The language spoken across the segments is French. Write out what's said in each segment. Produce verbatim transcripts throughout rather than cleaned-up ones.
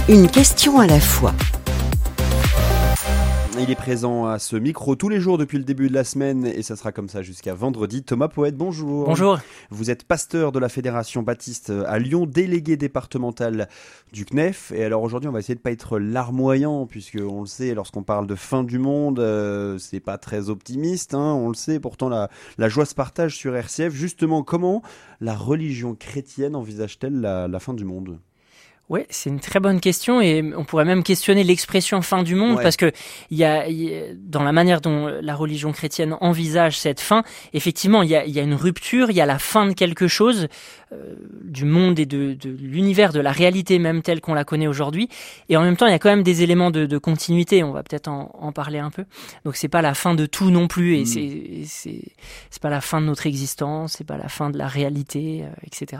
Une question à la fois. Il est présent à ce micro tous les jours depuis le début de la semaine et ça sera comme ça jusqu'à vendredi. Thomas Poète, bonjour. Bonjour. Vous êtes pasteur de la Fédération Baptiste à Lyon, délégué départemental du C N E F. Et alors aujourd'hui, on va essayer de ne pas être larmoyant puisque on le sait, lorsqu'on parle de fin du monde, euh, c'est pas très optimiste. Hein, on le sait, pourtant la, la joie se partage sur R C F. Justement, comment la religion chrétienne envisage-t-elle la, la fin du monde ? Oui, c'est une très bonne question et on pourrait même questionner l'expression fin du monde ouais. parce que il y a, y a dans la manière dont la religion chrétienne envisage cette fin, effectivement, il y a, y a une rupture, il y a la fin de quelque chose, euh, du monde et de, de l'univers, de la réalité même telle qu'on la connaît aujourd'hui. Et en même temps, il y a quand même des éléments de, de continuité. On va peut-être en, en parler un peu. Donc c'est pas la fin de tout non plus et mmh. c'est, et c'est, c'est pas la fin de notre existence, c'est pas la fin de la réalité, euh, et cetera.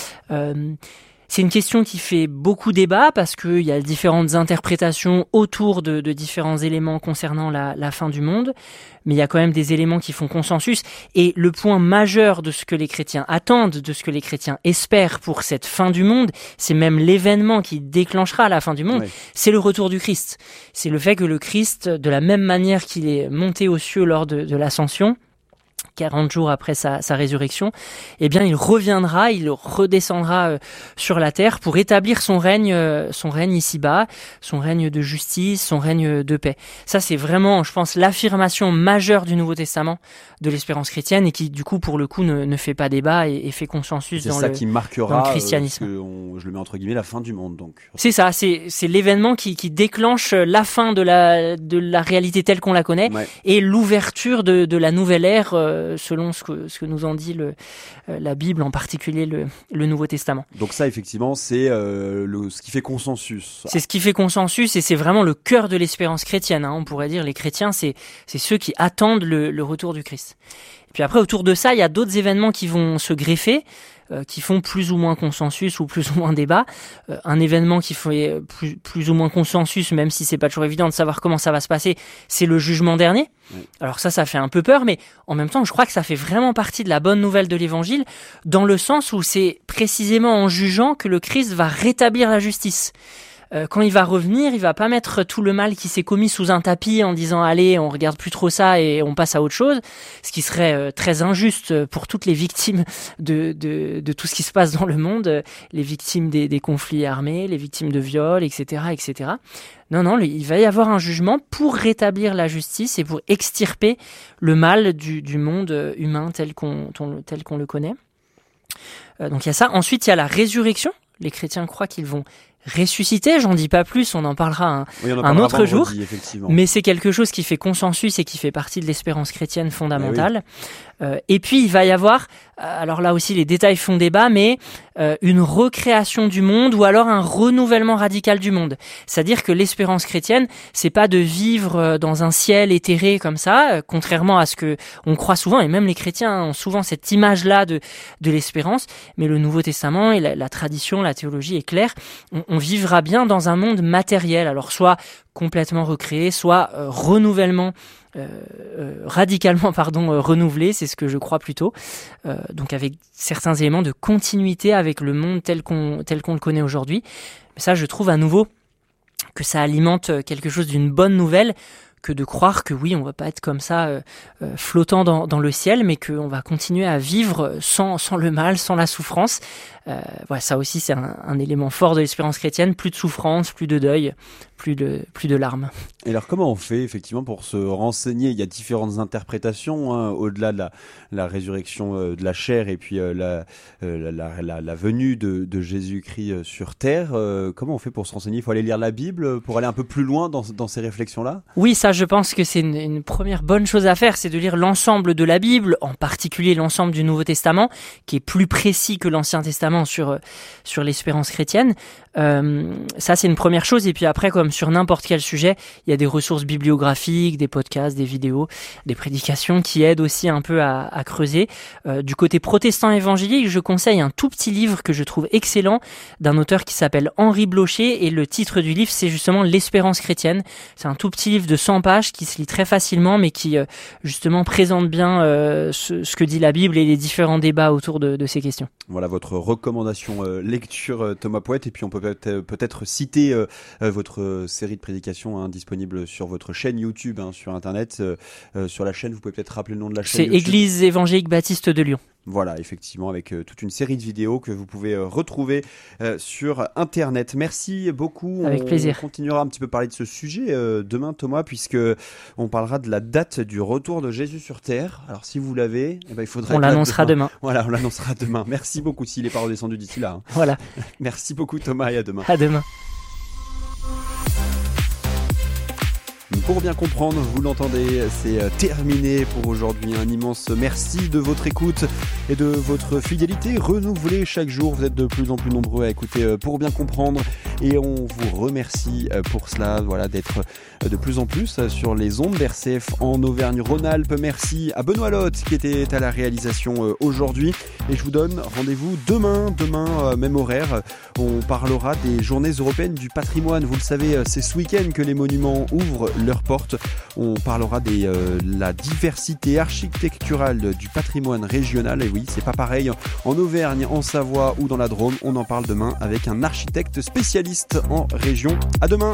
Euh, C'est une question qui fait beaucoup débat parce qu'il y a différentes interprétations autour de, de différents éléments concernant la, la fin du monde, mais il y a quand même des éléments qui font consensus. Et le point majeur de ce que les chrétiens attendent, de ce que les chrétiens espèrent pour cette fin du monde, c'est même l'événement qui déclenchera la fin du monde, oui. c'est le retour du Christ. C'est le fait que le Christ, de la même manière qu'il est monté aux cieux lors de, de l'ascension, quarante jours après sa, sa résurrection, eh bien, il reviendra, il redescendra euh, sur la terre pour établir son règne, euh, son règne ici-bas, son règne de justice, son règne de paix. Ça, c'est vraiment, je pense, l'affirmation majeure du Nouveau Testament, de l'espérance chrétienne et qui, du coup, pour le coup, ne, ne fait pas débat et, et fait consensus c'est dans, ça le, qui marquera, dans le christianisme. Euh, on, je le mets entre guillemets, la fin du monde, donc. C'est ça, c'est, c'est l'événement qui, qui déclenche la fin de la, de la réalité telle qu'on la connaît ouais. et l'ouverture de, de la nouvelle ère euh, selon ce que, ce que nous en dit le, euh, la Bible, en particulier le, le Nouveau Testament. Donc ça, effectivement, c'est euh, le, ce qui fait consensus. C'est ce qui fait consensus et c'est vraiment le cœur de l'espérance chrétienne. Hein. On pourrait dire les chrétiens, c'est, c'est ceux qui attendent le, le retour du Christ. Et puis après, autour de ça, il y a d'autres événements qui vont se greffer, euh, qui font plus ou moins consensus ou plus ou moins débat. Euh, un événement qui fait plus, plus ou moins consensus, même si c'est pas toujours évident de savoir comment ça va se passer, c'est le jugement dernier. Oui. Alors ça, ça fait un peu peur, mais en même temps, je crois que ça fait vraiment partie de la bonne nouvelle de l'Évangile, dans le sens où c'est précisément en jugeant que le Christ va rétablir la justice. Euh, quand il va revenir, il va pas mettre tout le mal qui s'est commis sous un tapis en disant allez, on regarde plus trop ça et on passe à autre chose, ce qui serait euh, très injuste pour toutes les victimes de, de, de tout ce qui se passe dans le monde, les victimes des, des conflits armés, les victimes de viols, et cetera, et cetera. Non, non, il va y avoir un jugement pour rétablir la justice et pour extirper le mal du, du monde humain tel qu'on, tel qu'on le connaît. Euh, donc il y a ça. Ensuite, il y a la résurrection. Les chrétiens croient qu'ils vont ressusciter, j'en dis pas plus, on en parlera un, oui, on en un autre jour, effectivement. Mais c'est quelque chose qui fait consensus et qui fait partie de l'espérance chrétienne fondamentale. Oui. Euh, et puis il va y avoir, alors là aussi les détails font débat, mais euh, une recréation du monde ou alors un renouvellement radical du monde. C'est-à-dire que l'espérance chrétienne, c'est pas de vivre dans un ciel éthéré comme ça, euh, contrairement à ce que on croit souvent, et même les chrétiens ont souvent cette image-là de, de l'espérance, mais le Nouveau Testament et la, la tradition, la théologie est claire, on, on vivra bien dans un monde matériel, alors soit complètement recréé, soit euh, renouvellement Euh, euh, radicalement pardon euh, renouvelé, c'est ce que je crois plutôt, euh, donc avec certains éléments de continuité avec le monde tel qu'on tel qu'on le connaît aujourd'hui. Mais ça, je trouve à nouveau que ça alimente quelque chose d'une bonne nouvelle, que de croire que oui, on va pas être comme ça euh, euh, flottant dans, dans le ciel, mais qu'on va continuer à vivre sans, sans le mal, sans la souffrance. Euh, voilà, ça aussi c'est un, un élément fort de l'espérance chrétienne, plus de souffrance, plus de deuil, plus de, plus de larmes. Et alors comment on fait effectivement pour se renseigner ? Il y a différentes interprétations, hein, au-delà de la, la résurrection euh, de la chair et puis euh, la, euh, la, la, la venue de, de Jésus-Christ euh, sur terre. Euh, comment on fait pour se renseigner ? Il faut aller lire la Bible pour aller un peu plus loin dans, dans ces réflexions-là ? Oui, ça je pense que c'est une, une première bonne chose à faire, c'est de lire l'ensemble de la Bible, en particulier l'ensemble du Nouveau Testament, qui est plus précis que l'Ancien Testament sur, sur l'espérance chrétienne. Euh, ça, c'est une première chose. Et puis après, comme sur n'importe quel sujet, il y a des ressources bibliographiques, des podcasts, des vidéos, des prédications qui aident aussi un peu à, à creuser. Euh, du côté protestant évangélique, je conseille un tout petit livre que je trouve excellent d'un auteur qui s'appelle Henri Blocher. Et le titre du livre, c'est justement L'espérance chrétienne. C'est un tout petit livre de cent pages qui se lit très facilement, mais qui euh, justement présente bien euh, ce, ce que dit la Bible et les différents débats autour de, de ces questions. Voilà votre recommandation recommandations euh, lecture euh, Thomas Poète, et puis on peut peut-être, peut-être citer euh, euh, votre euh, série de prédications hein, disponible sur votre chaîne YouTube, hein, sur internet. Euh, euh, sur la chaîne, vous pouvez peut-être rappeler le nom de la chaîne C'est YouTube. Église évangélique baptiste de Lyon. Voilà, effectivement, avec euh, toute une série de vidéos que vous pouvez euh, retrouver euh, sur Internet. Merci beaucoup. Avec on, plaisir. On continuera un petit peu parler de ce sujet euh, demain, Thomas, puisque on parlera de la date du retour de Jésus sur Terre. Alors, si vous l'avez, eh ben, il faudrait... On l'annoncera demain. demain. Voilà, on l'annoncera demain. Merci beaucoup, s'il n'est pas redescendu d'ici là. Hein. Voilà. Merci beaucoup, Thomas, et à demain. À demain. Pour bien comprendre, vous l'entendez, c'est terminé pour aujourd'hui. Un immense merci de votre écoute et de votre fidélité renouvelée chaque jour. Vous êtes de plus en plus nombreux à écouter Pour bien comprendre et on vous remercie pour cela, voilà, d'être de plus en plus sur les ondes d'R C F en Auvergne-Rhône-Alpes. Merci à Benoît Lotte qui était à la réalisation aujourd'hui et je vous donne rendez-vous demain, demain même horaire. On parlera des journées européennes du patrimoine. Vous le savez, c'est ce week-end que les monuments ouvrent leurs portes. On parlera de euh, la diversité architecturale du patrimoine régional. Et oui, c'est pas pareil en Auvergne, en Savoie ou dans la Drôme. On en parle demain avec un architecte spécialiste en région. À demain.